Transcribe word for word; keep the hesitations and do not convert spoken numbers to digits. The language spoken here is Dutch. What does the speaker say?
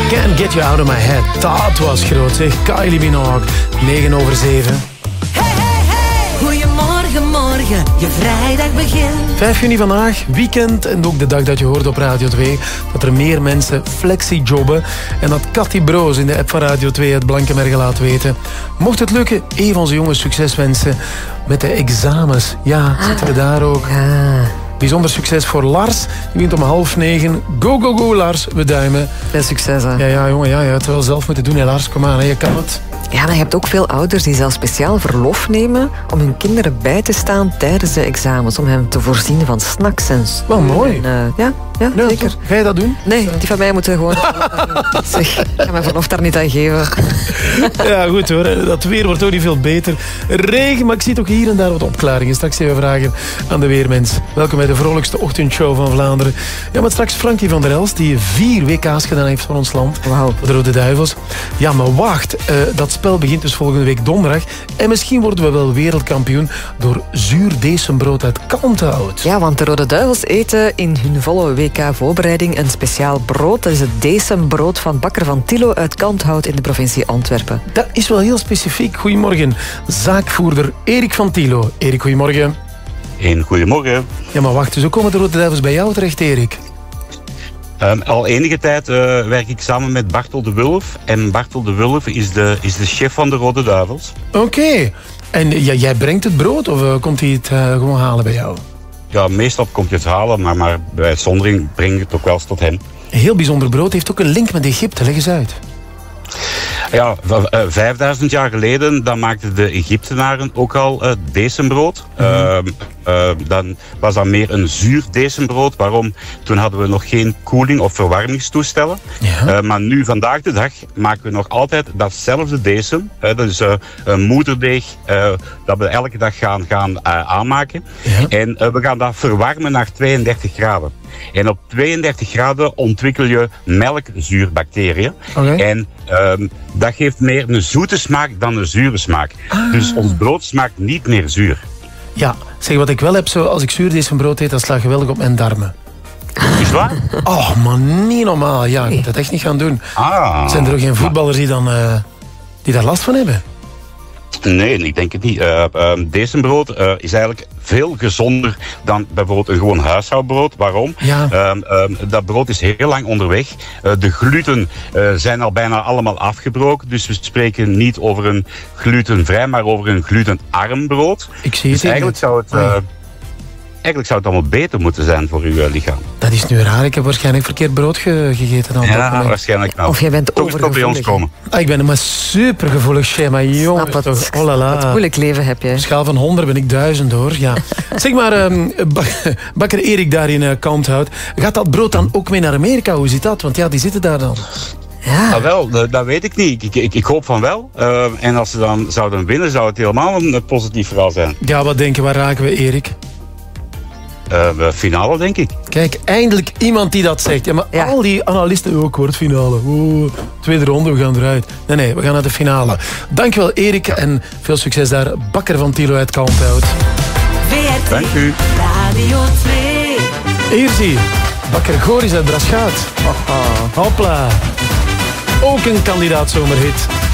Can't Get You Out of My Head. Dat was groot, zeg. Kylie Minogue. negen over zeven. Hey, hey, hey. Goedemorgen, morgen. Je vrijdag begint. vijf juni vandaag, weekend. En ook de dag dat je hoort op Radio twee... dat er meer mensen flexi-jobben. En dat Cathy Broos in de app van Radio twee het Blankenberge laat weten. Mocht het lukken, een van onze jongens succes wensen met de examens. Ja, zitten we daar ook. Ja. Bijzonder succes voor Lars. Die wint om half negen. Go, go, go, Lars. We duimen. Veel succes, hè. Ja, ja, jongen. Ja, je hebt het wel zelf moeten doen, hè, Lars. Kom aan, hè, je kan het. Ja, maar je hebt ook veel ouders die zelfs speciaal verlof nemen om hun kinderen bij te staan tijdens de examens. Om hen te voorzien van snacks en spoen. Wel mooi. En, uh, ja, ja, Ja, zeker. toch? Ga je dat doen? Nee, die van mij moeten gewoon... zeg, ik ga mijn verlof daar niet aan geven. Ja, goed hoor. Dat weer wordt ook niet veel beter. Regen, maar ik zie ook hier en daar wat opklaringen. Straks even vragen aan de weermens. Welkom bij de vrolijkste ochtendshow van Vlaanderen. Ja, maar straks Frankie van der Elst, die vier W K's gedaan heeft voor ons land. Wauw. Voor de Rode Duivels. Ja, maar wacht. Uh, dat spel begint dus volgende week donderdag. En misschien worden we wel wereldkampioen door zuur decembrood uit Kalmthout. Ja, want de Rode Duivels eten in hun volle W K-voorbereiding een speciaal brood. Dat is het decembrood van bakker Van Thilo uit Kalmthout in de provincie Antwerpen. Dat is wel heel specifiek. Goedemorgen. Zaakvoerder Erik Van Thilo. Erik, goedemorgen. Een goedemorgen. Ja, maar wacht. Dus hoe komen de Rode Duivels bij jou terecht, Erik? Um, al enige tijd uh, werk ik samen met Bartel de Wulf. En Bartel de Wulf is de, is de chef van de Rode Duivels. Oké. Okay. En ja, jij brengt het brood of uh, komt hij het uh, gewoon halen bij jou? Ja, meestal komt hij het halen, maar, maar bij uitzondering breng ik het ook wel eens tot hem. Een heel bijzonder brood. Heeft ook een link met Egypte. Leg eens uit. Ja, vijfduizend jaar geleden dan maakten de Egyptenaren ook al uh, decembrood. Mm-hmm. Uh, uh, dan was dat meer een zuur decembrood. Waarom? Toen hadden we nog geen koeling- of verwarmingstoestellen. Ja. Uh, maar nu, vandaag de dag, maken we nog altijd datzelfde decem. Uh, dat is uh, een moederdeeg uh, dat we elke dag gaan, gaan uh, aanmaken. Ja. En uh, we gaan dat verwarmen naar tweeëndertig graden. En op tweeëndertig graden ontwikkel je melkzuurbacteriën. Okay. En um, dat geeft meer een zoete smaak dan een zure smaak. Ah. Dus ons brood smaakt niet meer zuur. Ja, zeg wat ik wel heb, zo, als ik zuurdesembrood eet, dat slaat geweldig op mijn darmen. Is waar? Oh, man, niet normaal. Ja, ik moet dat echt niet gaan doen. Ah. Zijn er ook geen voetballers die, dan, uh, die daar last van hebben? Nee, ik denk het niet. Uh, uh, decembrood uh, is eigenlijk veel gezonder dan bijvoorbeeld een gewoon huishoudbrood. Waarom? Ja. Uh, uh, dat brood is heel lang onderweg. Uh, de gluten uh, zijn al bijna allemaal afgebroken. Dus we spreken niet over een glutenvrij, maar over een glutenarm brood. Ik zie dus het eigenlijk zou het... Uh, Eigenlijk zou het allemaal beter moeten zijn voor uw uh, lichaam. Dat is nu raar. Ik heb waarschijnlijk verkeerd brood ge- gegeten. Dan ja, waarschijnlijk nou. Of jij bent toch toch bij ons komen. Ah, ik ben maar supergevoelig, Shea. Maar jongen, Snap het. Oh la la. Wat moeilijk leven heb je. Op schaal van honderd ben ik duizend, hoor. Ja. Zeg maar, um, bak- bakker Erik daar in uh, Kalmthout. Gaat dat brood dan ook mee naar Amerika? Hoe zit dat? Want ja, die zitten daar dan. Ja. Ah, wel, dat, dat weet ik niet. Ik, ik, ik hoop van wel. Uh, en als ze dan zouden winnen, zou het helemaal een positief verhaal zijn. Ja, wat denk je? Waar raken we, Erik? Uh, finale, denk ik. Kijk, eindelijk iemand die dat zegt. Ja, maar ja. Al die analisten ook, wordt finale. Oeh, tweede ronde, we gaan eruit. Nee, nee, we gaan naar de finale. Dankjewel, Erik. En veel succes daar. Bakker Van Thilo uit Kalmthout. V R T Dank u. Radio twee. Hier zie je. Bakker Goris uit Braschaat. Hopla. Ook een kandidaat zomerhit.